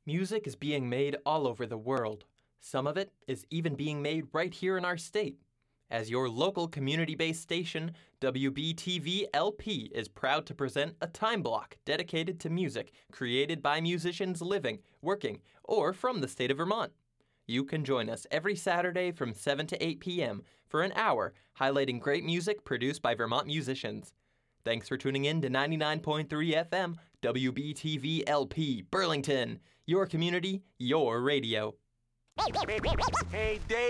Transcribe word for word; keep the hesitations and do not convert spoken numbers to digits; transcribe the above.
Music is being made all over the world. Some of it is even being made right here in our state. As your local community-based station, W B T V L P is proud to present a time block dedicated to music created by musicians living, working, or from the state of Vermont. You can join us every Saturday from seven to eight p.m. for an hour highlighting great music produced by Vermont musicians. Thanks for tuning in to ninety-nine point three F M, W B T V L P, Burlington. Your community, your radio. Hey, Dave.